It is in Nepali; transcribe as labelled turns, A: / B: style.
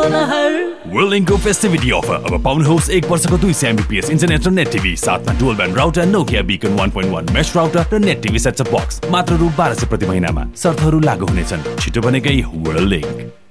A: वर्ल्डलिङ्कको फेस्टिभिटी अफर अब पाउनुहोस् 1 वर्षको 200 Mbps इन्टरनेट र नेट टिभी साथमा dual band router Nokia बिकन 1.1 mesh router र नेट टिभी सेटअप बक्स मात्र रु 1200 प्रति महिनामा। शर्तहरू लागू हुनेछन्। छिटो बनेकै वर्ल्डलिङ्क।